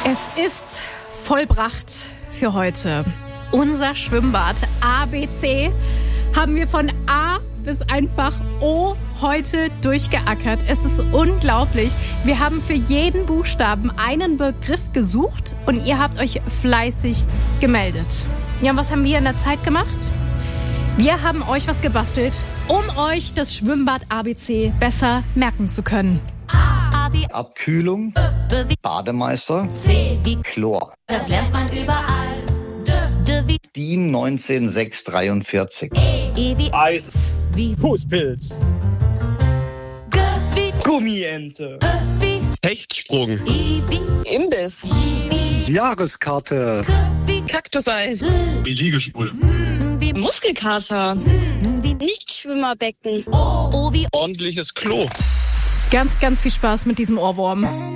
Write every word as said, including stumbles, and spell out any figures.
Es ist vollbracht für heute. Unser Schwimmbad A B C haben wir von A bis einfach O heute durchgeackert. Es ist unglaublich. Wir haben für jeden Buchstaben einen Begriff gesucht und ihr habt euch fleißig gemeldet. Ja, und was haben wir in der Zeit gemacht? Wir haben euch was gebastelt, um euch das Schwimmbad A B C besser merken zu können. Abkühlung, Bademeister, Chlor. Das lernt man überall. DIN neunzehn sechshundertdreiundvierzig. Eis, Wie Fußpilz, G wie Gummiente, wie Hechtsprung, I wie Imbiss, wie Jahreskarte, wie Kaktuseis, wie Liegestuhl, wie Muskelkater, wie Nichtschwimmerbecken, O wie ordentliches Klo. Ganz, ganz viel Spaß mit diesem Ohrwurm.